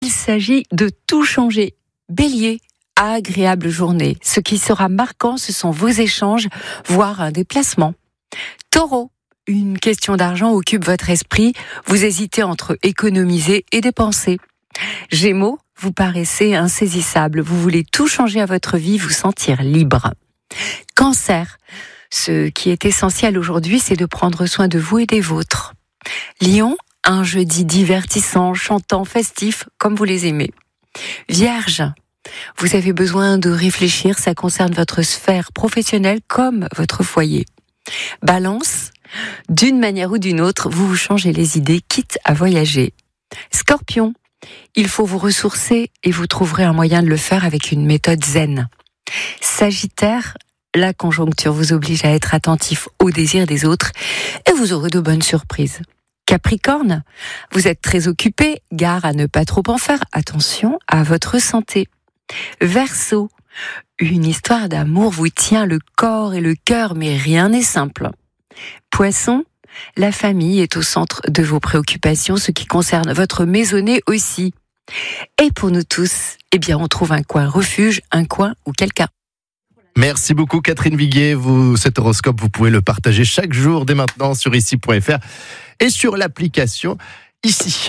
il s'agit de tout changer. Bélier, agréable journée. Ce qui sera marquant, ce sont vos échanges, voire un déplacement. Taureau, une question d'argent occupe votre esprit. Vous hésitez entre économiser et dépenser. Gémeaux, vous paraissez insaisissable. Vous voulez tout changer à votre vie, vous sentir libre. Cancer, ce qui est essentiel aujourd'hui, c'est de prendre soin de vous et des vôtres. Lion, un jeudi divertissant, chantant, festif, comme vous les aimez. Vierge, vous avez besoin de réfléchir, ça concerne votre sphère professionnelle comme votre foyer. Balance, d'une manière ou d'une autre, vous vous changez les idées, quitte à voyager. Scorpion, il faut vous ressourcer et vous trouverez un moyen de le faire avec une méthode zen. Sagittaire, la conjoncture vous oblige à être attentif aux désirs des autres et vous aurez de bonnes surprises. Capricorne, vous êtes très occupé, gare à ne pas trop en faire, attention à votre santé. Verseau, une histoire d'amour vous tient le corps et le cœur, mais rien n'est simple. Poisson, la famille est au centre de vos préoccupations, ce qui concerne votre maisonnée aussi. Et pour nous tous, on trouve un coin refuge, un coin ou quelqu'un. Merci beaucoup Catherine Viguier. Cet horoscope, vous pouvez le partager chaque jour dès maintenant sur ici.fr et sur l'application Ici.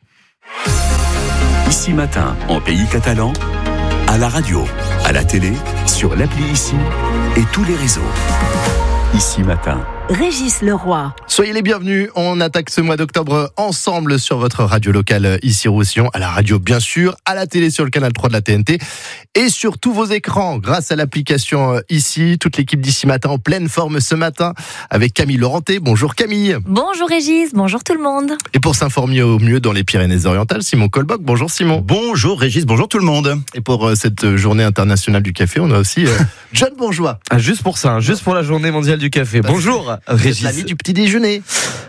Ici Matin, en pays catalan, à la radio, à la télé, sur l'appli Ici et tous les réseaux. Ici Matin. Régis Leroy. Soyez les bienvenus, on attaque ce mois d'octobre ensemble sur votre radio locale ici Roussillon, à la radio bien sûr, à la télé sur le canal 3 de la TNT et sur tous vos écrans grâce à l'application Ici. Toute l'équipe d'Ici Matin en pleine forme ce matin avec Camille Laurenté. Bonjour Camille. Bonjour Régis, bonjour tout le monde. Et pour s'informer au mieux dans les Pyrénées-Orientales, Simon Colboc. Bonjour Simon. Bonjour Régis, bonjour tout le monde. Et pour cette journée internationale du café, on a aussi John Bourgeois. Juste pour ça, juste pour la journée mondiale du café. Bonjour Régis. L'ami du petit déjeuner. Pardon ?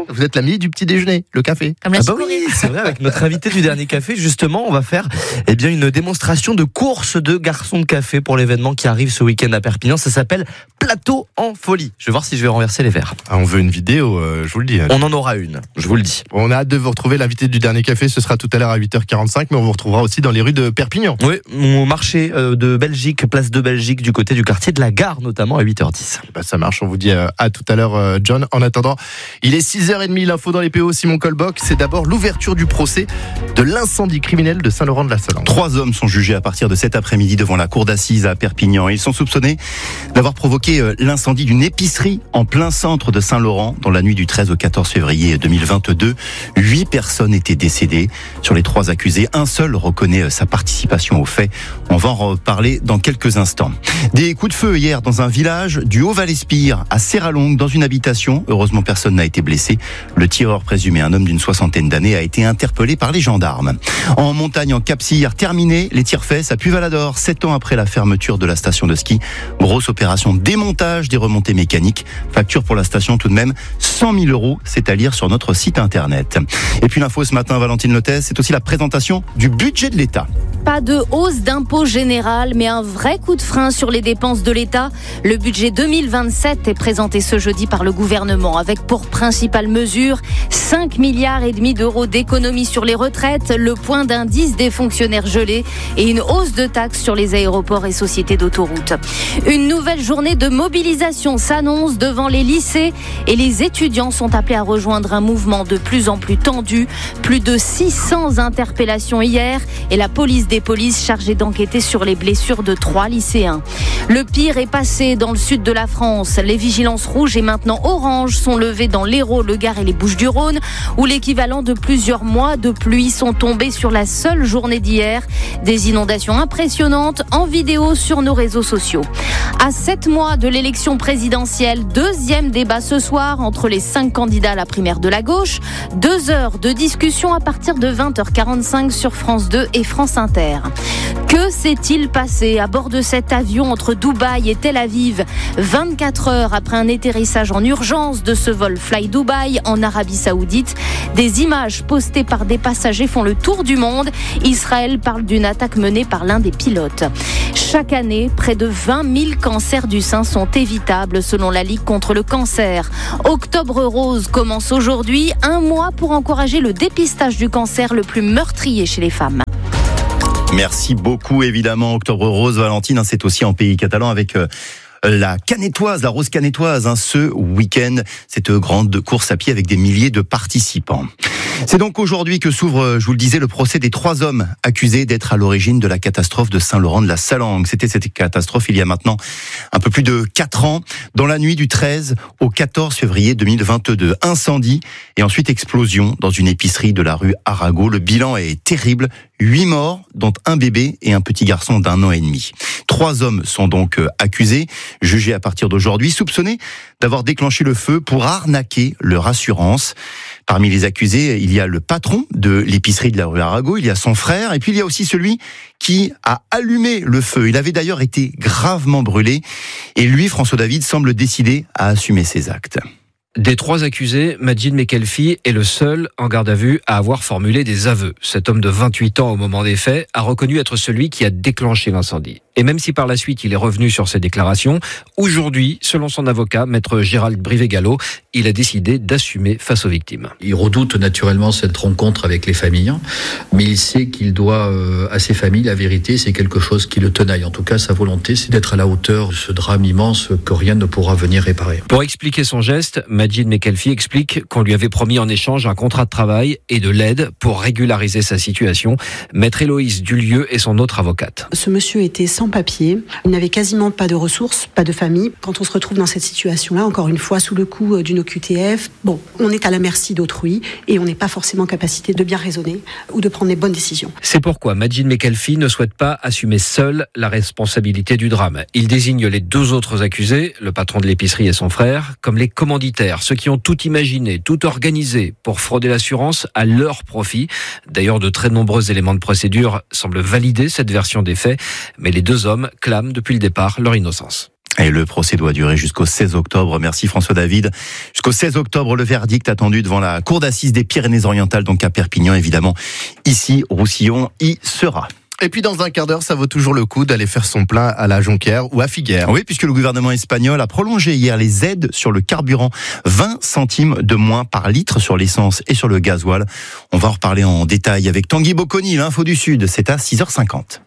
Vous êtes l'ami du petit déjeuner, le café. Comme la oui, c'est vrai, avec notre invité du dernier café, justement, on va faire une démonstration de course de garçons de café pour l'événement qui arrive ce week-end à Perpignan. Ça s'appelle Plateau en folie. Je vais voir si je vais renverser les verres. On veut une vidéo, je vous le dis. On en aura une, je vous le dis. On a hâte de vous retrouver. L'invité du dernier café, ce sera tout à l'heure à 8h45, mais on vous retrouvera aussi dans les rues de Perpignan. Oui, au marché de Belgique, place de Belgique, du côté du quartier de la Gare, notamment à 8h10. Ça marche, on vous dit à tout à l'heure, John. En attendant, il est 6h30, l'info dans les PO, Simon Colboc. C'est d'abord l'ouverture du procès de l'incendie criminel de Saint-Laurent-de-la-Salanque. 3 hommes sont jugés à partir de cet après-midi devant la cour d'assises à Perpignan. Ils sont soupçonnés d'avoir provoqué l'incendie d'une épicerie en plein centre de Saint-Laurent dans la nuit du 13 au 14 février 2022. 8 personnes étaient décédées. Sur les 3 accusés, un seul reconnaît sa participation au fait. On va en reparler dans quelques instants. Des coups de feu hier dans un village du Haut-Val-Espire à Serralongue dans une habitation. Heureusement, personne n'a été blessé. Le tireur présumé, un homme d'une 60aine d'années, a été interpellé par les gendarmes. En montagne, en Capcir, terminé les tire-fesses à Puy-Valador, 7 ans après la fermeture de la station de ski. Grosse opération démontage des remontées mécaniques. Facture pour la station tout de même 100 000 €, c'est à lire sur notre site internet. Et puis l'info ce matin, Valentine Lotès, c'est aussi la présentation du budget de l'État. Pas de hausse d'impôt général, mais un vrai coup de frein sur les dépenses de l'État. Le budget 2027 est présenté ce jeudi par le gouvernement avec pour principale mesure 5,5 milliards d'euros d'économies sur les retraites, le point d'indice des fonctionnaires gelés et une hausse de taxes sur les aéroports et sociétés d'autoroutes. Une nouvelle journée de mobilisation s'annonce devant les lycées et les étudiants sont appelés à rejoindre un mouvement de plus en plus tendu. Plus de 600 interpellations hier et la police des polices chargée d'enquêter sur les blessures de 3 lycéens. Le pire est passé dans le sud de la France. Les vigilances rouges et maintenant oranges sont levées dans l'Hérault, le Gard et les Bouches-du-Rhône, où l'équivalent de plusieurs mois de pluie sont tombés sur la seule journée d'hier. Des inondations impressionnantes en vidéo sur nos réseaux sociaux. À 7 mois de l'élection présidentielle, 2e débat ce soir entre les 5 candidats à la primaire de la gauche. 2 heures de discussion à partir de 20h45 sur France 2 et France Inter. Que s'est-il passé à bord de cet avion entre Dubaï et Tel Aviv 24 heures après un atterrissage en urgence de ce vol Fly Dubai en Arabie Saoudite? Des images postées par des passagers font le tour du monde. Israël parle d'une attaque menée par l'un des pilotes. Chaque année, près de 20 000 cancers du sein sont évitables selon la Ligue contre le cancer. Octobre rose commence aujourd'hui, un mois pour encourager le dépistage du cancer le plus meurtrier chez les femmes. Merci beaucoup, évidemment. Octobre Rose, Valentine, c'est aussi en pays catalan avec la Canétoise, la Rose Canétoise, ce week-end. Cette grande course à pied avec des milliers de participants. C'est donc aujourd'hui que s'ouvre, je vous le disais, le procès des 3 hommes accusés d'être à l'origine de la catastrophe de Saint-Laurent-de-la-Salangue. C'était cette catastrophe il y a maintenant un peu plus de 4 ans, dans la nuit du 13 au 14 février 2022. Incendie et ensuite explosion dans une épicerie de la rue Arago. Le bilan est terrible. 8 morts, dont un bébé et un petit garçon d'1 an et demi. 3 hommes sont donc accusés, jugés à partir d'aujourd'hui, soupçonnés d'avoir déclenché le feu pour arnaquer leur assurance. Parmi les accusés, il y a le patron de l'épicerie de la rue Arago, il y a son frère, et puis il y a aussi celui qui a allumé le feu. Il avait d'ailleurs été gravement brûlé, et lui, François David, semble décidé à assumer ses actes. Des 3 accusés, Majid Mekelfi est le seul en garde à vue à avoir formulé des aveux. Cet homme de 28 ans au moment des faits a reconnu être celui qui a déclenché l'incendie. Et même si par la suite il est revenu sur ses déclarations, aujourd'hui, selon son avocat, maître Gérald Brivet-Gallo, il a décidé d'assumer face aux victimes. Il redoute naturellement cette rencontre avec les familles, mais il sait qu'il doit à ces familles la vérité, c'est quelque chose qui le tenaille. En tout cas, sa volonté, c'est d'être à la hauteur de ce drame immense que rien ne pourra venir réparer. Pour expliquer son geste, Majid Mekelfi explique qu'on lui avait promis en échange un contrat de travail et de l'aide pour régulariser sa situation. Maître Héloïse Dulieu est son autre avocate. Ce monsieur était sans papier, il n'avait quasiment pas de ressources, pas de famille. Quand on se retrouve dans cette situation-là, encore une fois, sous le coup d'une OQTF, on est à la merci d'autrui et on n'est pas forcément en capacité de bien raisonner ou de prendre les bonnes décisions. C'est pourquoi Majid Mekelfi ne souhaite pas assumer seul la responsabilité du drame. Il désigne les 2 autres accusés, le patron de l'épicerie et son frère, comme les commanditaires, ceux qui ont tout imaginé, tout organisé pour frauder l'assurance à leur profit. D'ailleurs, de très nombreux éléments de procédure semblent valider cette version des faits, mais les 2 hommes clament depuis le départ leur innocence. Et le procès doit durer jusqu'au 16 octobre. Merci François David. Jusqu'au 16 octobre, le verdict attendu devant la cour d'assises des Pyrénées-Orientales, donc à Perpignan, évidemment. Ici, Roussillon y sera. Et puis dans un quart d'heure, ça vaut toujours le coup d'aller faire son plein à la Jonquière ou à Figueres. Oui, puisque le gouvernement espagnol a prolongé hier les aides sur le carburant. 20 centimes de moins par litre sur l'essence et sur le gasoil. On va en reparler en détail avec Tanguy Bocconi, l'info du Sud. C'est à 6h50.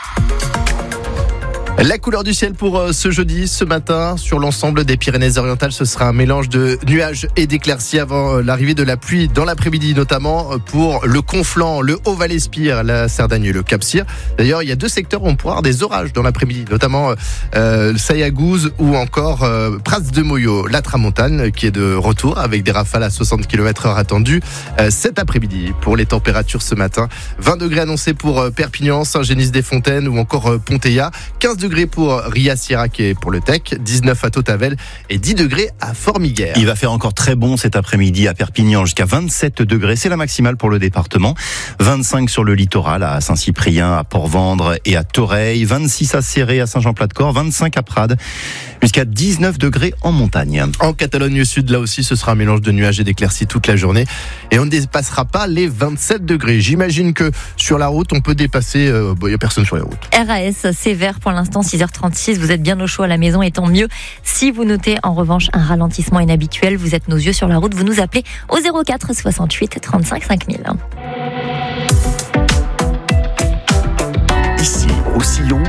La couleur du ciel pour ce jeudi, ce matin, sur l'ensemble des Pyrénées-Orientales, ce sera un mélange de nuages et d'éclaircies avant l'arrivée de la pluie dans l'après-midi, notamment pour le Conflans, le Haut-Vallespire, la Cerdagne et le Cap-Cyr. D'ailleurs, il y a 2 secteurs où on pourra avoir des orages dans l'après-midi, notamment Sayagouz ou encore Prats de Moyo, la Tramontane, qui est de retour avec des rafales à 60 km/h attendues cet après-midi. Pour les températures ce matin, 20 degrés annoncés pour Perpignan, Saint-Génis-des-Fontaines ou encore Ponteilla, 15 degrés pour Ria-Sirac et pour le Tech, 19 à Tautavel et 10 degrés à Formiguères. Il va faire encore très bon cet après-midi à Perpignan, jusqu'à 27 degrés. C'est la maximale pour le département. 25 sur le littoral, à Saint-Cyprien, à Port-Vendre et à Toreil. 26 à Céré, à Saint-Jean-Plat-de-Corps. 25 à Prades, jusqu'à 19 degrés en montagne. En Catalogne Sud, là aussi, ce sera un mélange de nuages et d'éclaircies toute la journée. Et on ne dépassera pas les 27 degrés. J'imagine que sur la route, on peut dépasser... il n'y a personne sur les routes. RAS sévère pour l'instant, 6h36. Vous êtes bien au chaud à la maison et tant mieux. Si vous notez en revanche un ralentissement inhabituel, vous êtes nos yeux sur la route, vous nous appelez au 04 68 35 5000. Ici, Roussillon.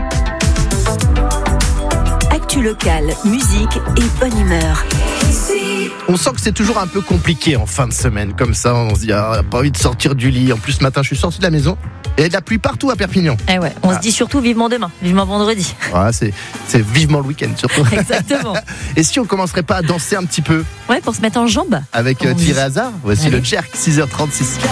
Actu locale, musique et bonne humeur. On sent que c'est toujours un peu compliqué en fin de semaine, comme ça, on se dit, pas envie de sortir du lit. En plus, ce matin, je suis sorti de la maison. Et il y a de la pluie partout à Perpignan. Eh ouais, on se dit surtout vivement demain, vivement vendredi. Ouais, c'est vivement le week-end surtout. Exactement. Et si on commencerait pas à danser un petit peu? Ouais, pour se mettre en jambes. Avec Thierry Hazard, voici le jerk, 6h36.